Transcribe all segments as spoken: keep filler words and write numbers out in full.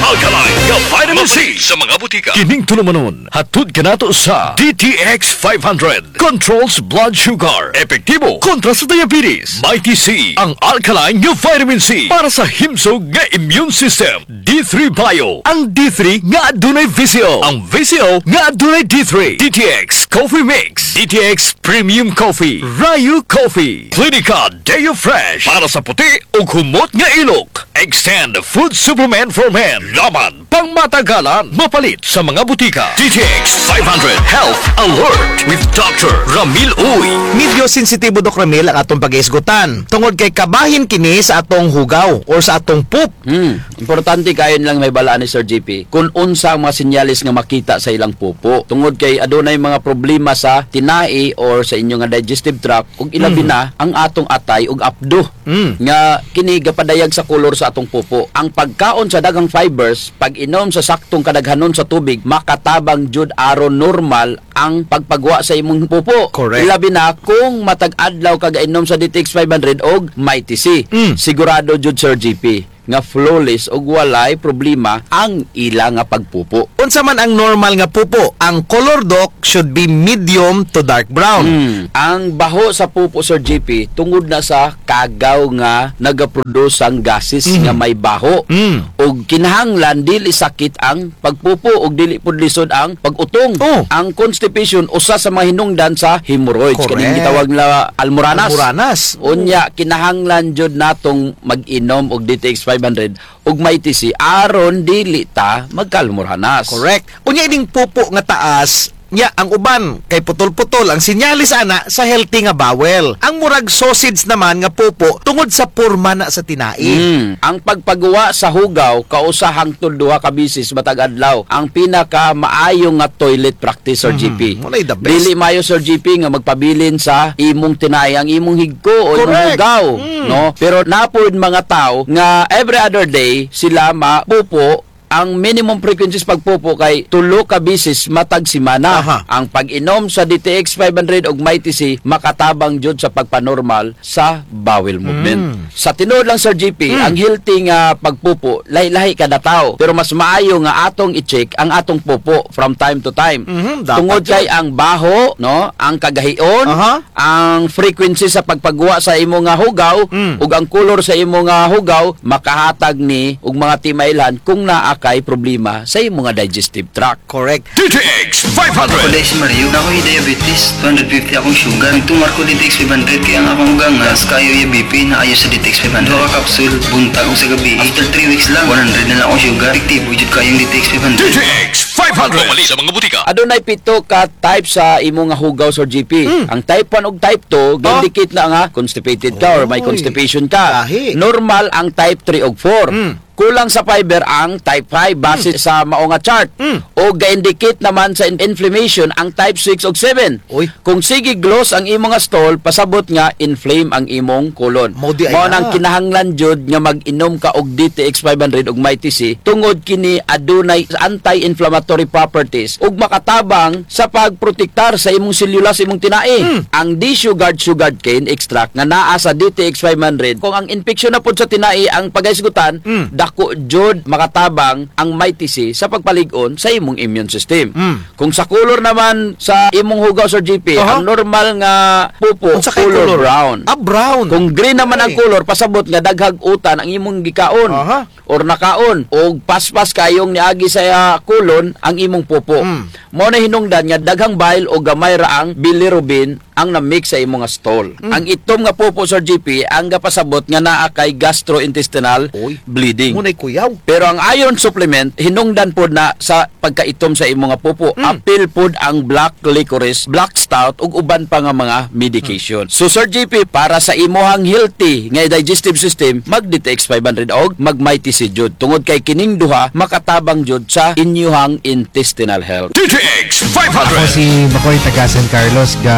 Alkaline nga vitamin C sa mga butika. Kining tulumanon, hatod ka nato sa D T X five hundred. Controls blood sugar. Epektibo kontra sa diabetes. Mighty C, ang alkaline nga vitamin C para sa himsog nga immune system. D three Bio, ang D three nga adunay V C O. Ang V C O nga adunay D three. D T X Coffee Mix. D T X Premium Coffee. Rayu Coffee. Clinica Deo Fresh para sa puti o humot nga ilok. Extend Food Supplement for Men. Laman pang matagalan, mapalit sa mga butika. D T X five hundred Health Alert with Doctor Ramil Uy. Medyo sensitibo Dok Ramil ang atong pag-iisgutan tungod kay kabahin kini sa atong hugaw or sa atong poop. Hmm. Importante kayo lang may balaan ni Sir G P kung unsa ang mga sinyalis nga makita sa ilang pupo. Tungod kay adunay mga problema sa tinai or sa inyong nga digestive tract ug ilabi Mm. na ang atong atay ug apdo Mm. nga kini gapadayag sa kolor sa atong pupo. Ang pagkaon sa daghang fibers pag inom sa saktong kadaghanon sa tubig makatabang jud aron normal ang pagpagwa sa imong pupo. Correct. Ilabi na kung matag adlaw ka gainom sa D T X five hundred og Mighty C. Mm. Sigurado jud Sir G P nga flawless og walay problema ang ila nga pagpupo. Unsa man ang normal nga pupo, ang color Dok should be medium to dark brown. Hmm. Ang baho sa pupo Sir G P tungod na sa kagaw nga nagaproduce ang gases Mm. nga may baho. Mm. Og kinahanglan dili sakit ang pagpupo og dili pud lisod ang pag-utong. Oh. Ang constipation usa sa mga hinungdan sa hemorrhoids Correct. kaning gitawag na almoranas. Almoranas. Unya kinahanglan jud natong mag-inom og D T X five hundred ug Mighty C aron dili ta magkalmorhanas. Correct. Unya ining pupo nga taas, nya ang uban kay putol-putol ang sinyalis ana sa healthy nga bowel. Ang murag sausage naman nga pupo tungod sa porma na sa tinai. Mm. Ang pagpagawa sa hugaw kausahang tud duha ka bisis matag adlaw ang pinaka maayo nga toilet practice Sir G P. Mm, walay the best. Dili maayo Sir G P nga magpabilin sa imong tinay ang imong higko o imong Correct. hugaw, Mm. no? Pero napod mga tao nga every other day sila mapupo. Ang minimum frequencies pagpupo kay tulo ka bisis matag semana. Aha. Ang pag-inom sa D T X five hundred og Mighty C makatabang jud sa pagpanormal sa bowel movement. Mm. Sa tinuod lang Sir G P, Mm. ang healthy nga pagpupo lahi-lahi kada tao. Pero mas maayo nga atong i-check ang atong pupo from time to time. Mhm, dapat Tungod kay yun. ang baho, no, ang kagahion, Aha. ang frequency sa pagpagawa sa imo nga hugaw Mm. ug ang color sa imo nga hugaw makahatag ni og mga timailhan kung naa kay problema sa imo nga digestive tract. Correct. D T X five Ako hundred. dahil si Mario, ako yung diabetes, two hundred fifty akong sugar. Tumar ko D T X five hundred, kaya nga akong gangas, kayo yung B P na ayos sa D T X five hundred. Dua ka kapsul, buntag ko sa gabi. After three weeks lang, one hundred na lang akong sugar. Efektibo, jud kayo yung D T X five D hundred. T X five hundred. Mali sa mga butika. Adunay pito ka type sa imo nga hugaw Sir G P. Mm. Ang type one ug type two, Ah. indicate na nga constipated ka or may Oy. constipation ka. Lahi. Normal ang type three ug four. Mm. Kulang sa fiber ang type five base sa mao nga chart. Mm. O ga-indicate naman sa in- inflammation ang type six ug seven. Uy. Kung sige gloss ang imong nga stool, pasabot nga inflame ang imong colon. Mao di ay Mao na. nang kinahanglan jud nga mag-inom ka og D T X five hundred ug Mighty C tungod kini adunay anti-inflammatory properties ug makatabang sa pagprotektar sa imong selula sa imong tinai. Mm. Ang D-sugared sugarcane extract nga naa sa D T X five hundred kung ang infeksyon na pud sa tinai ang pagaysgutan, Mm. dako jud makatabang ang Mighty C sa pagpalig-on sa imong immune system. Mm. Kung sa color naman sa imong hugaw Sir G P, Aha. ang normal nga pupo Unsa kay color, brown. Ah, brown. Kung green naman ang Okay. color, pasabot nga daghag utan ang imong gikaon Aha. or nakaon o paspas kayong niagi sa uh, kulon ang imong pupo. Mm. Mao na hinungdan nga daghang bile o gamay ra ang bilirubin ang na-mix sa imong nga stool. Mm. Ang itom nga pupo Sir G P ang gapasabot nga naa kay gastrointestinal Uy. bleeding. Munay kuyaw. Pero ang iron supplement hinungdan pod na sa pagkaitom sa imong nga pupo. Mm. Apil pod ang black licorice, black stout ug uban pa nga mga medication. So Sir G P, para sa imuhang healthy nga digestive system, mag D T X five hundred og mag Mighty C jud. Tungod kay kining duha makatabang jud sa inyuhang intestinal health. D T X five Ako hundred. si Makoy taga San Carlos, ga Yellow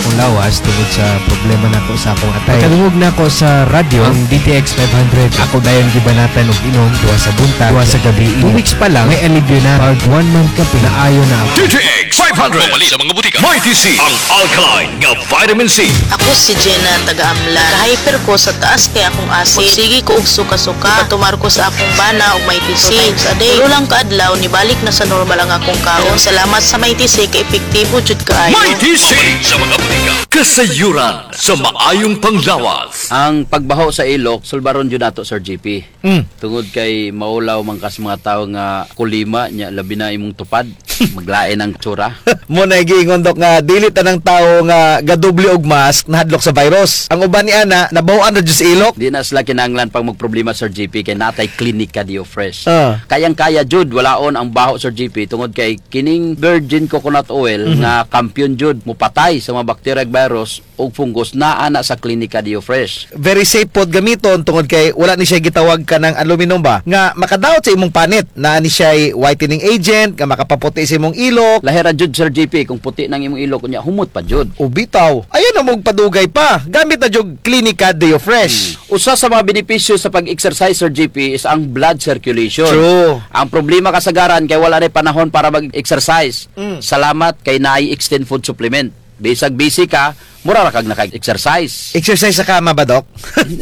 akong lawas tungod sa problema nako sa akong atay. Pagkalungog na ako sa radyo ang D T X five hundred. Ako dayon gibanatan og inom duha sa buntag, duha sa gabi. Two weeks pa lang may alivyo na. Pag one month ka pinaayo na ako. D T X five hundred. Mamali sa mga butika. Mighty C, ang alkaline nga vitamin C. Ako si Jenna, taga-amlan. Naka-hyper ko sa taas kay akong acid. Sige ko og suka-suka. Patumar ko sa akong bana og Mighty C. Sa day, tulo lang kaadlaw, nibalik na sa normal ang akong kaon. Salamat sa Mighty C, kay epektibo jud kaayo. Mighty C sa mga butika. Kasayuran sa maayong panglawas. Ang pagbaho sa ilok, sulbaron jud nato Sir G P. Mm. Tungod kay maulaw man kas mga tawo nga kulima nya labi na imong tupad, maglain ang tsura. Mo na giingon dok nga dili tanang tawo nga gadubli og mask nahadlok sa virus. Ang uban ni ana nabawan ra jud sa ilok. Di na sila kinahanglan pang magproblema Sir G P kay natay klinika Dio Fresh. Ah. Kayang-kaya jud walaon ang baho Sir G P tungod kay kining virgin coconut oil Mhm. nga kampiyon jud mupatay sa mga bacteria ug virus ug fungus naa na sa klinika Dio Fresh. Very safe pod gamiton tungod kay wala ni siya gitawag ka ng aluminum ba nga makadaot sa imong panit na ni siya whitening agent nga makapaputi sa imong ilok. Lahira jud Sir G P kung puti nang imong ilok kunya humot pa jud. O bitaw, ayun na mong padugay pa. Gamit na jug Clinica Deo Fresh. Usa sa mga benepisyo sa pag-exercise Sir G P is ang blood circulation. True. Ang problema kasagaran kay wala na panahon para mag-exercise. Mm. Salamat kay naay extend food supplement. Bisag busy ka, mura ra kag naka-exercise. Exercise sa kama ba, Dok?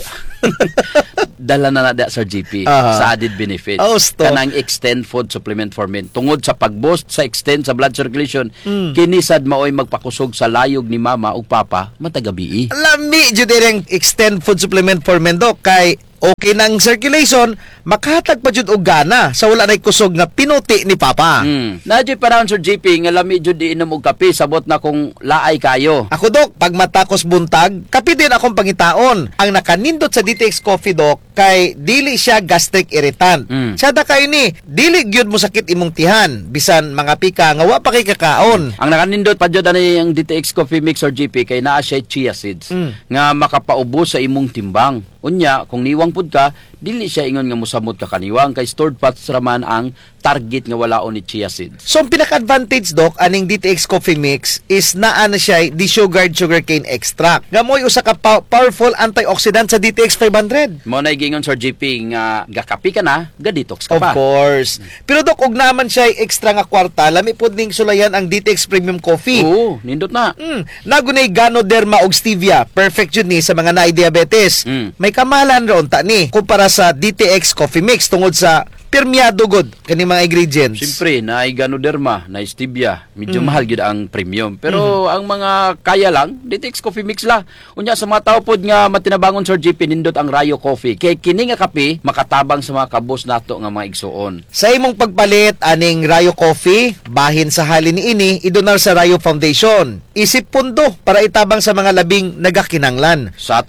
Dala na na Sir G P Aha. sa added benefits. Oh, sto. Kanang extend food supplement for men. Tungod sa pag-boost sa extend sa blood circulation, Mm. kinisad maoy magpakusog sa layog ni mama ug papa matagabi. Lami jud ang extend food supplement for men, Dok, kay okay nang circulation, makahatag pa jud og gana sa wala nay kusog nga pinuti ni Papa. Mm. Nadyo pa Sir G P nga lami jud di inom og kape sabot na kung laay kayo. Ako, Dok, pag matakos buntag, kapi din akong pangitaon. Ang nakanindot sa D T X Coffee, Dok, kay dili siya gastric irritant. Mm. Siya da kayo ni, dili gyud mo sakit imong tihan, bisan mga pika nga wa pa kay kakaon. Ang nakanindot pa jud ani ang D T X Coffee Mix or G P kay naa siya chia seeds Mm. nga makapaubos sa imong timbang. Unya, kung niwang pud ka, dili siya ingon nga mosamot ka kaniwang kay stored fats raman ang target nga walaon ni chia seeds. So, ang pinaka-advantage, Dok, aning D T X Coffee Mix is naa na siya desugared sugarcane extract. Nga mo'y usa ka pa- powerful antioxidant sa D T X five hundred. Mo na gingon Sir G P nga gakapi ka na, ga-detox ka Of pa. course. Pero, Dok, og naman siya extra nga kwarta, lami pod ning sulayan ang D T X Premium Coffee. Oo, nindot na. Mm, nagunay Ganoderma og stevia. Perfect yun ni sa mga naay diabetes. Mm. May kamahalan ron ta ni kumpara sa D T X Coffee Mix tungod sa permeado good kani mga ingredients. Siyempre, na Ganoderma, na stevia, medyo Mm. mahal gyud ang premium. Pero ang mga kaya lang, D T X Coffee Mix la. Unya sa mga tao pod nga matinabangon Sir G P nindot ang Rayo Coffee. Kay kini nga kape makatabang sa mga kabos nato nga mga igsuon. Sa imong pagpalit aning Rayo Coffee, bahin sa halin ni ini, idonar sa Rayo Foundation. Isip pundo para itabang sa mga labing nagakinanglan. Sa